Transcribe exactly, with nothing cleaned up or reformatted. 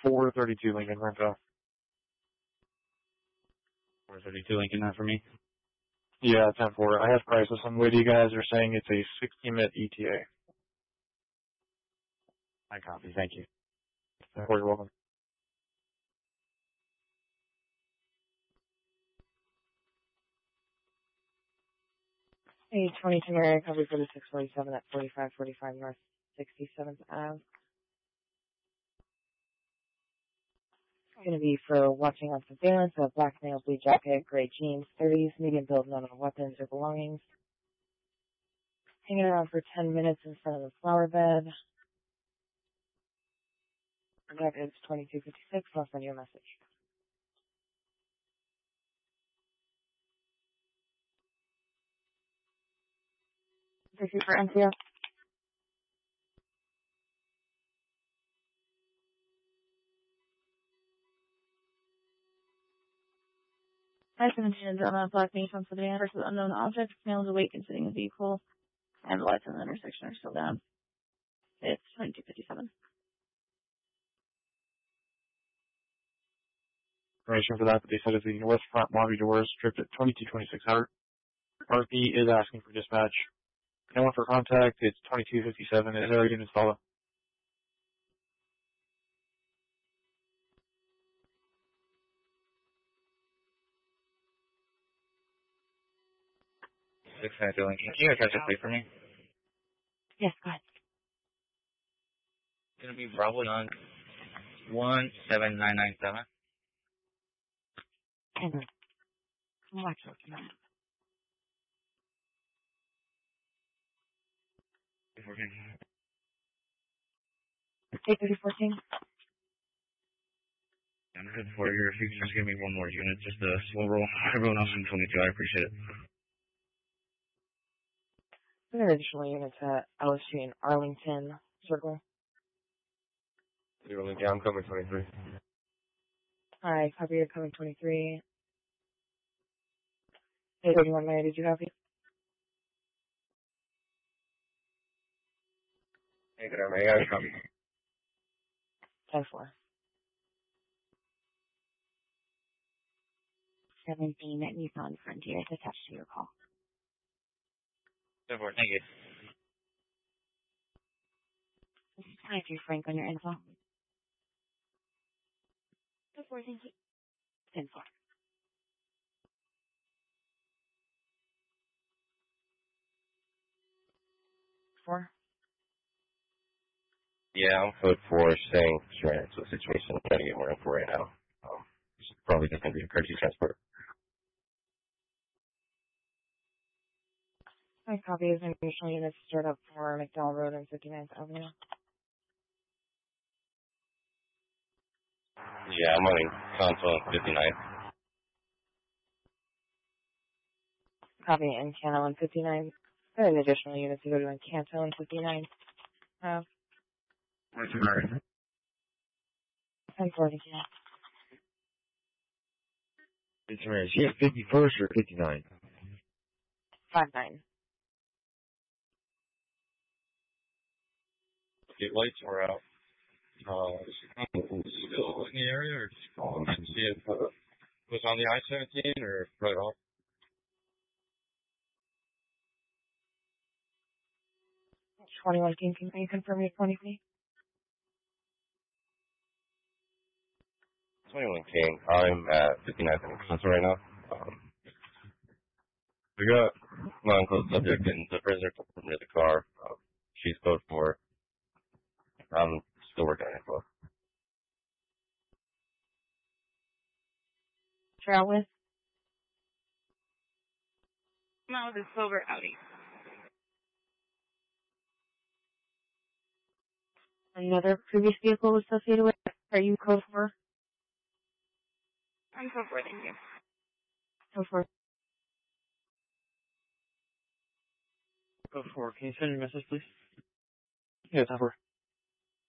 four thirty-two Lincoln, Renfro. four thirty-two Lincoln, not for me. Yeah, ten four. I have crisis on the way to you guys. They're saying it's a sixty minute E T A. I copy. Thank you. ten four, you're welcome. Hey, twenty-two Mary, coverage for the six forty-seven at forty-five forty-five North sixty-seventh Avenue. Going to be for watching on surveillance, a black male, blue jacket, gray jeans, thirties, medium build, none of weapons or belongings. Hanging around for ten minutes in front of the flower bed. That is twenty-two fifty-six. I'll send you a message. Thank you for N C O. I seventeen on a black Nissan sedan versus unknown object. Male is awake and sitting in the vehicle, and the lights on the intersection are still down. It's twenty-two fifty-seven. Information for that, but they said it's the north front lobby doors stripped at twenty-two twenty-six R P is asking for dispatch. No one for contact. It's twenty-two fifty-seven. Is there a unit follow? six ninety-two Lincoln. Can you catch a plate for me? Yes, go ahead. It's going to be Bravo on one seven nine nine seven. Henry. Watch out tonight. eight thirty fourteen. I'm good for you. If you can just give me one more unit, just a slow roll. Everyone else in twenty-two, I appreciate it. There are additional units at Ellis Street and Arlington Circle. Zero Lincoln, I'm coming twenty-three. Hi, copy your coming twenty-three. eight thirty-one, Mary, did you copy? Hey, good morning, I copy. ten four. seventeen at Nissan Frontier is attached to your call. ten four, thank you. This is twenty-three Frank on your info. ten four, thank you. ten four. four. Yeah, I'm code four saying sure, it's a situation I'm trying to get more info right now. Um, it's probably just going to be a courtesy transport. My copy is an additional unit stored up for McDowell Road and fifty-ninth Avenue. Yeah, I'm running console fifty-nine. Copy in Canto and fifty-nine. There are additional units to go to in Canto and fifty-nine. Uh, Where's your Mary? ten forty, yeah. It's Mary. Is she at fifty-first or fifty-nine? five nine. Okay, lights are out. Uh, is she still in the area, or just calling to see if uh, it was on the I seventeen or right off? twenty-one, can you confirm your twenty-three? twenty-one King. I'm at fifty-ninth and console right now. Um, we got non-close subject and the prisoner from near the car. Um, she's code four. I'm still working on info. Trail with? No, the silver Audi. Any other previous vehicle associated with it? Are you code four? I'm so forth, thank you. Code four. Code four. Can you send me a message, please? Yeah, ten four.